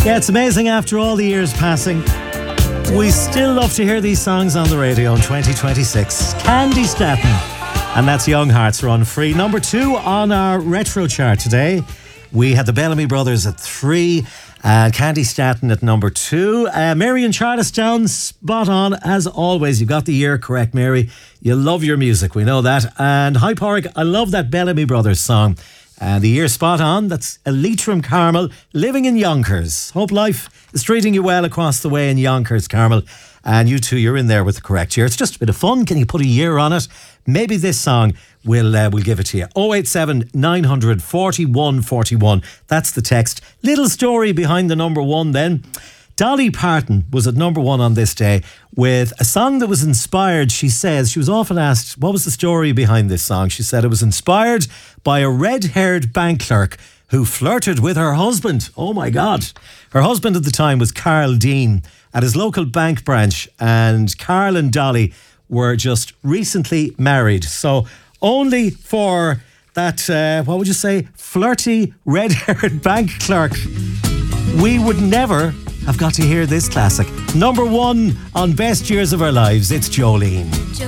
Yeah, it's amazing after all the years passing. We still love to hear these songs on the radio in 2026. Candy Staton. And that's Young Hearts Run Free. Number 2 on our retro chart today. We had the Bellamy Brothers at 3. Candy Staton at number 2. Mary in Charlestown, spot on as always. You got the year correct, Mary. You love your music, we know that. And hi, Porrick, I love that Bellamy Brothers song. The year spot on. That's Leitrim Carmel, living in Yonkers. Hope life is treating you well across the way in Yonkers, Carmel. And you two, you're in there with the correct year. It's just a bit of fun. Can you put a year on it? Maybe this song will give it to you. 087 900 41 41. That's the text. Little story behind the number 1 then. Dolly Parton was at number 1 on this day with a song that was inspired, she says. She was often asked, what was the story behind this song? She said it was inspired by a red-haired bank clerk who flirted with her husband. Oh my God. Her husband at the time was Carl Dean at his local bank branch, and Carl and Dolly were just recently married. So only for that, what would you say, flirty red-haired bank clerk, we would never have got to hear this classic. Number 1 on Best Years of Our Lives, it's Jolene.